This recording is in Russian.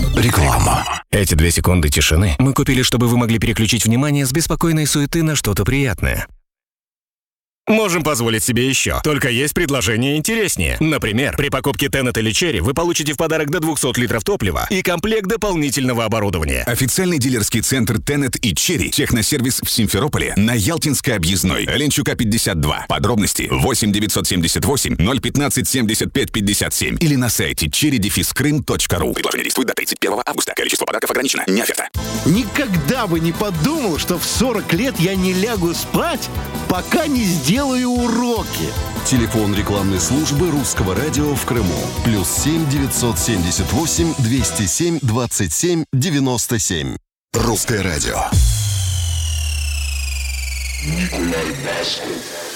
Реклама. Эти 2 секунды тишины мы купили, чтобы вы могли переключить внимание с беспокойной суеты на что-то приятное. Можем позволить себе еще. Только есть предложение интереснее. Например, при покупке Tenet или Cherry вы получите в подарок до 200 литров топлива и комплект дополнительного оборудования. Официальный дилерский центр Tenet и Cherry. Техносервис в Симферополе на Ялтинской объездной. Ленчука 52. Подробности 8 978 015 75 57 или на сайте cherry-krym.ru. Предложение действует до 31 августа. Количество подарков ограничено. Не оферта. Никогда бы не подумал, что в 40 лет я не лягу спать, пока не сделаю уроки. Телефон рекламной службы Русского радио в Крыму. +7 978 207 27 97. Русское радио. Николай Басков.